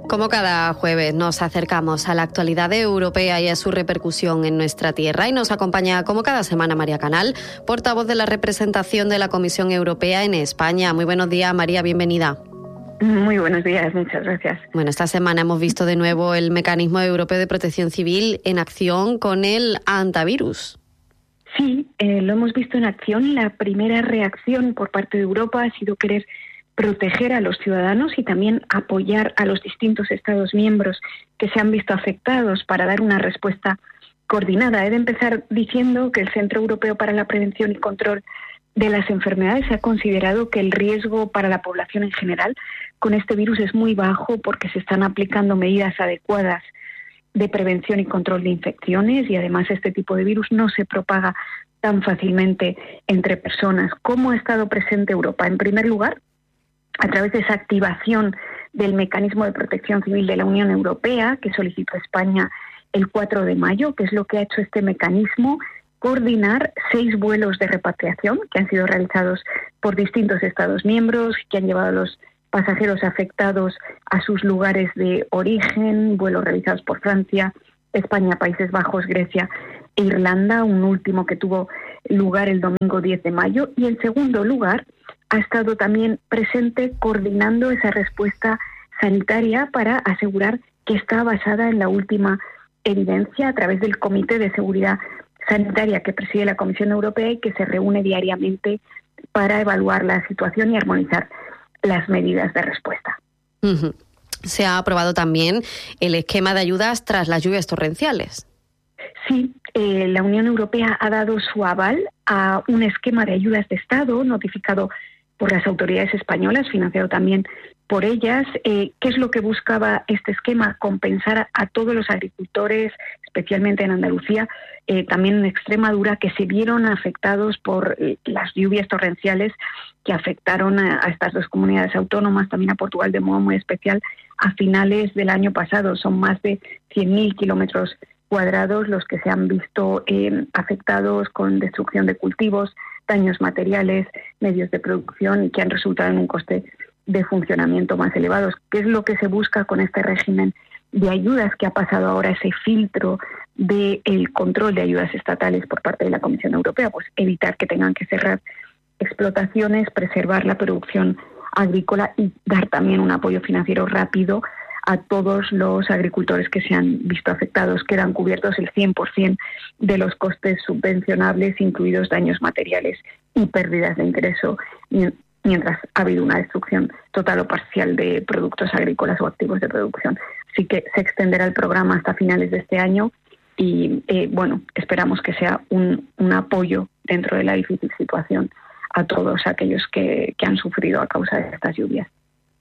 Como cada jueves nos acercamos a la actualidad europea y a su repercusión en nuestra tierra, y nos acompaña como cada semana María Canal, portavoz de la representación de la Comisión Europea en España. Muy buenos días, María, bienvenida. Muy buenos días, muchas gracias. Bueno, esta semana hemos visto de nuevo el Mecanismo Europeo de Protección Civil en acción con el antivirus. Sí, lo hemos visto en acción. La primera reacción por parte de Europa ha sido querer proteger a los ciudadanos y también apoyar a los distintos Estados miembros que se han visto afectados para dar una respuesta coordinada. He de empezar diciendo que el Centro Europeo para la Prevención y Control de las Enfermedades ha considerado que el riesgo para la población en general con este virus es muy bajo porque se están aplicando medidas adecuadas de prevención y control de infecciones, y además este tipo de virus no se propaga tan fácilmente entre personas. ¿Cómo ha estado presente Europa? En primer lugar, a través de esa activación del Mecanismo de Protección Civil de la Unión Europea, que solicitó España el 4 de mayo, que es lo que ha hecho este mecanismo: coordinar 6 vuelos de repatriación que han sido realizados por distintos Estados miembros, que han llevado a los pasajeros afectados a sus lugares de origen, vuelos realizados por Francia, España, Países Bajos, Grecia e Irlanda, un último que tuvo lugar el domingo 10 de mayo. Y en segundo lugar, ha estado también presente coordinando esa respuesta sanitaria para asegurar que está basada en la última evidencia a través del Comité de Seguridad Sanitaria que preside la Comisión Europea y que se reúne diariamente para evaluar la situación y armonizar las medidas de respuesta. Uh-huh. Se ha aprobado también el esquema de ayudas tras las lluvias torrenciales. Sí, la Unión Europea ha dado su aval a un esquema de ayudas de Estado notificado por las autoridades españolas, financiado también por ellas. ¿Qué es lo que buscaba este esquema? Compensar a todos los agricultores, especialmente en Andalucía, también en Extremadura, que se vieron afectados por las lluvias torrenciales que afectaron a estas dos comunidades autónomas, también a Portugal de modo muy especial, a finales del año pasado. Son más de 100.000 kilómetros cuadrados los que se han visto afectados, con destrucción de cultivos, daños materiales, medios de producción, y que han resultado en un coste de funcionamiento más elevados. ¿Qué es lo que se busca con este régimen de ayudas que ha pasado ahora ese filtro del control de ayudas estatales por parte de la Comisión Europea? Pues evitar que tengan que cerrar explotaciones, preservar la producción agrícola y dar también un apoyo financiero rápido a todos los agricultores que se han visto afectados. Quedan cubiertos el 100% de los costes subvencionables, incluidos daños materiales y pérdidas de ingreso, mientras ha habido una destrucción total o parcial de productos agrícolas o activos de producción. Así que se extenderá el programa hasta finales de este año y, esperamos que sea un apoyo dentro de la difícil situación a todos aquellos que han sufrido a causa de estas lluvias.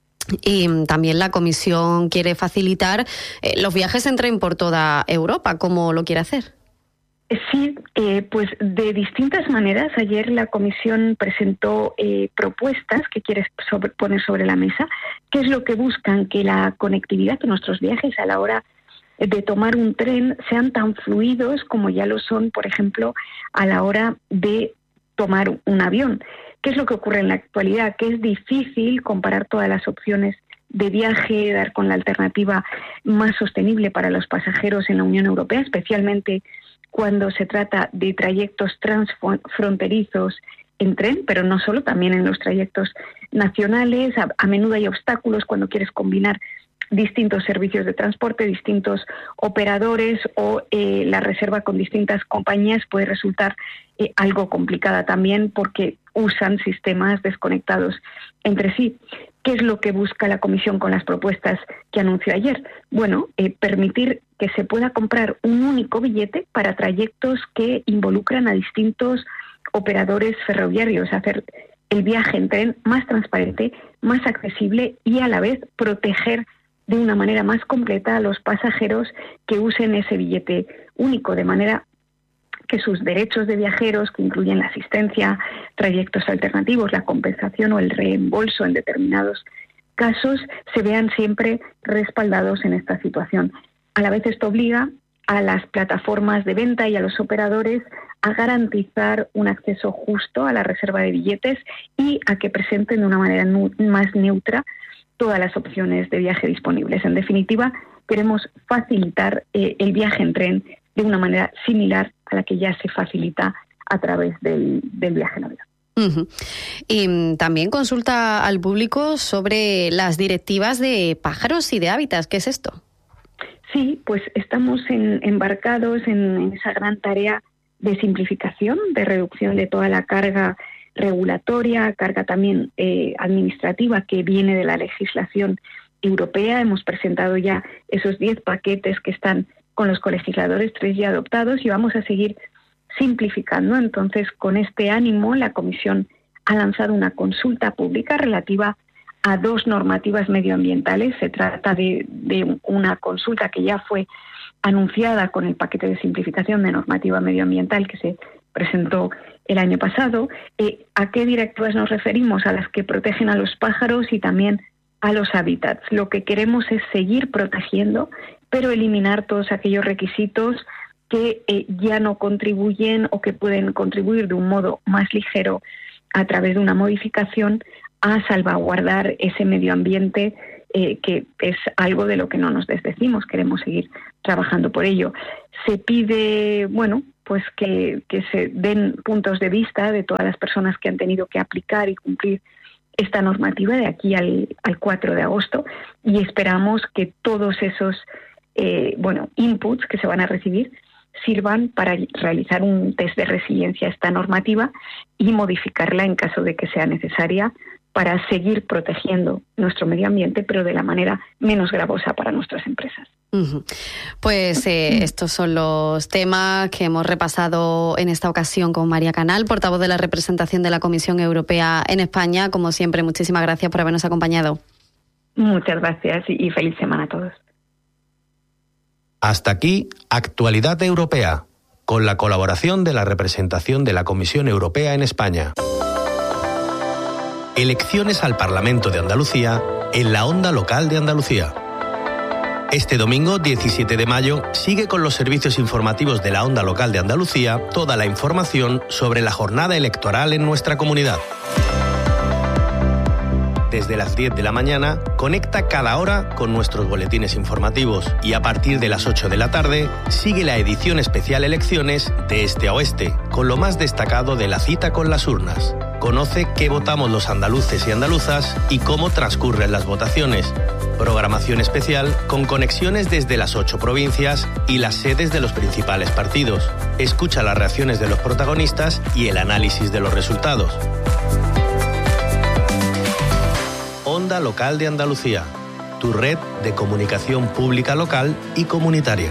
Y también la Comisión quiere facilitar los viajes en tren por toda Europa. ¿Cómo lo quiere hacer? Sí, pues de distintas maneras. Ayer la Comisión presentó propuestas que quiere poner sobre la mesa. ¿Qué es lo que buscan? Que la conectividad, que nuestros viajes a la hora de tomar un tren sean tan fluidos como ya lo son, por ejemplo, a la hora de tomar un avión. ¿Qué es lo que ocurre en la actualidad? Que es difícil comparar todas las opciones de viaje, dar con la alternativa más sostenible para los pasajeros en la Unión Europea, especialmente cuando se trata de trayectos transfronterizos en tren, pero no solo, también en los trayectos nacionales. A menudo hay obstáculos cuando quieres combinar distintos servicios de transporte, distintos operadores, o la reserva con distintas compañías puede resultar algo complicada también porque usan sistemas desconectados entre sí. ¿Qué es lo que busca la Comisión con las propuestas que anunció ayer? Bueno, permitir que se pueda comprar un único billete para trayectos que involucran a distintos operadores ferroviarios, hacer el viaje en tren más transparente, más accesible y a la vez proteger de una manera más completa a los pasajeros que usen ese billete único, de manera que sus derechos de viajeros, que incluyen la asistencia, trayectos alternativos, la compensación o el reembolso en determinados casos, se vean siempre respaldados en esta situación. A la vez esto obliga a las plataformas de venta y a los operadores a garantizar un acceso justo a la reserva de billetes y a que presenten de una manera más neutra todas las opciones de viaje disponibles. En definitiva, queremos facilitar el viaje en tren de una manera similar a la que ya se facilita a través del viaje en avión. Uh-huh. Y también consulta al público sobre las directivas de pájaros y de hábitats. ¿Qué es esto? Sí, pues estamos embarcados en esa gran tarea de simplificación, de reducción de toda la carga regulatoria, carga también administrativa que viene de la legislación europea. Hemos presentado ya esos 10 paquetes que están con los colegisladores, 3 ya adoptados, y vamos a seguir simplificando. Entonces, con este ánimo, la Comisión ha lanzado una consulta pública relativa a 2 normativas medioambientales. Se trata de una consulta que ya fue anunciada con el paquete de simplificación de normativa medioambiental que se presentó el año pasado. ¿A qué directivas nos referimos? A las que protegen a los pájaros y también a los hábitats. Lo que queremos es seguir protegiendo, pero eliminar todos aquellos requisitos que ya no contribuyen o que pueden contribuir de un modo más ligero a través de una modificación a salvaguardar ese medio ambiente, que es algo de lo que no nos desdecimos. Queremos seguir trabajando por ello. Se pide, pues que se den puntos de vista de todas las personas que han tenido que aplicar y cumplir esta normativa de aquí al 4 de agosto, y esperamos que todos esos inputs que se van a recibir sirvan para realizar un test de resiliencia a esta normativa y modificarla en caso de que sea necesaria para seguir protegiendo nuestro medio ambiente, pero de la manera menos gravosa para nuestras empresas. Uh-huh. Pues estos son los temas que hemos repasado en esta ocasión con María Canal, portavoz de la representación de la Comisión Europea en España. Como siempre, muchísimas gracias por habernos acompañado. Muchas gracias y feliz semana a todos. Hasta aquí, Actualidad Europea, con la colaboración de la representación de la Comisión Europea en España. Elecciones al Parlamento de Andalucía en la Onda Local de Andalucía. Este domingo, 17 de mayo, sigue con los servicios informativos de la Onda Local de Andalucía toda la información sobre la jornada electoral en nuestra comunidad. Desde las 10 de la mañana, conecta cada hora con nuestros boletines informativos y a partir de las 8 de la tarde, sigue la edición especial Elecciones de Este a Oeste, con lo más destacado de la cita con las urnas. Conoce qué votamos los andaluces y andaluzas y cómo transcurren las votaciones. Programación especial con conexiones desde las 8 provincias y las sedes de los principales partidos. Escucha las reacciones de los protagonistas y el análisis de los resultados. Onda Local de Andalucía, tu red de comunicación pública local y comunitaria.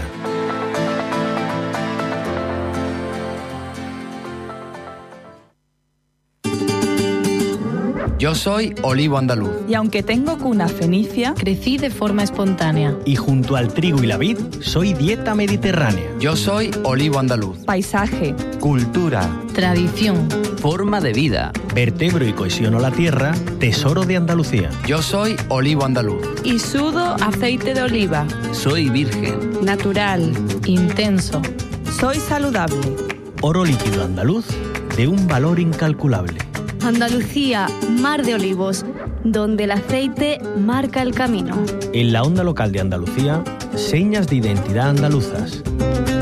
Yo soy olivo andaluz. Y aunque tengo cuna fenicia, crecí de forma espontánea. Y junto al trigo y la vid, soy dieta mediterránea. Yo soy olivo andaluz. Paisaje, cultura, tradición, forma de vida, vertebro y cohesiono la tierra, tesoro de Andalucía. Yo soy olivo andaluz. Y sudo aceite de oliva. Soy virgen. Natural, intenso. Soy saludable. Oro líquido andaluz de un valor incalculable. Andalucía, mar de olivos, donde el aceite marca el camino. En la Onda Local de Andalucía, señas de identidad andaluzas.